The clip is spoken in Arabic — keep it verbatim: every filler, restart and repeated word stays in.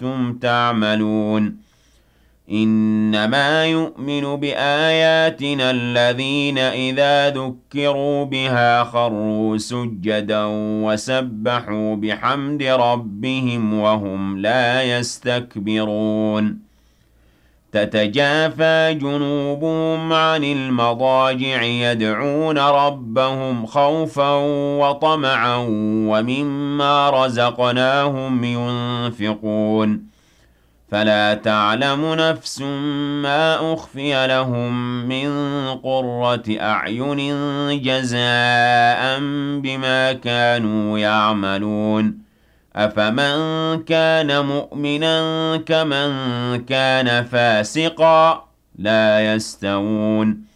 كُنتُمْ تَعْمَلُونَ إِنَّمَا يُؤْمِنُ بِآيَاتِنَا الَّذِينَ إِذَا ذُكِّرُوا بِهَا خَرُّوا سُجَّدًا وَسَبَّحُوا بِحَمْدِ رَبِّهِمْ وَهُمْ لَا يَسْتَكْبِرُونَ تَتَجَافَى جُنُوبُهُمْ عَنِ الْمَضَاجِعِ يَدْعُونَ رَبَّهُمْ خَوْفًا وَطَمَعًا وَمِمَّا رَزَقْنَاهُمْ يُنفِقُونَ فَلَا تَعْلَمُ نَفْسٌ مَّا أُخْفِيَ لَهُم مِّن قُرَّةِ أَعْيُنٍ جَزَاءً بِمَا كَانُوا يَعْمَلُونَ أَفَمَن كَانَ مُؤْمِنًا كَمَن كَانَ فَاسِقًا ۚ لَا يَسْتَوُونَ